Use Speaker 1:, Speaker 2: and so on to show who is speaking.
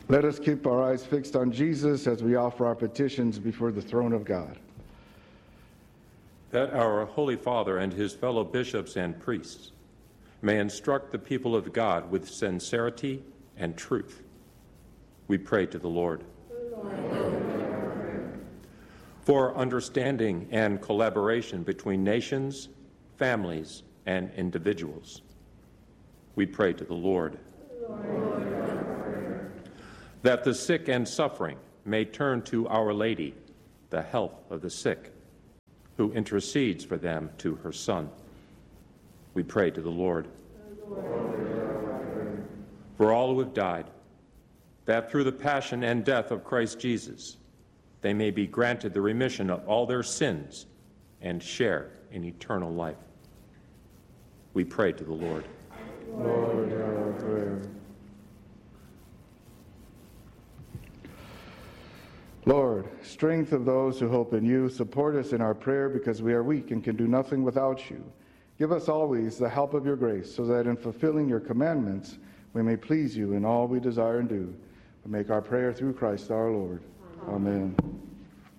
Speaker 1: Let us keep our eyes fixed on Jesus as we offer our petitions before the throne of God.
Speaker 2: That our Holy Father and his fellow bishops and priests may instruct the people of God with sincerity and truth, we pray to the Lord. For understanding and collaboration between nations, families, and individuals, we pray to the Lord. That the sick and suffering may turn to Our Lady, the health of the sick, who intercedes for them to her Son, we pray to the Lord. For all who have died, that through the passion and death of Christ Jesus, they may be granted the remission of all their sins and share in eternal life, we pray to the Lord.
Speaker 1: Lord, hear our prayer. Lord, strength of those who hope in you, support us in our prayer because we are weak and can do nothing without you. Give us always the help of your grace so that in fulfilling your commandments we may please you in all we desire and do. We make our prayer through Christ our Lord. Amen.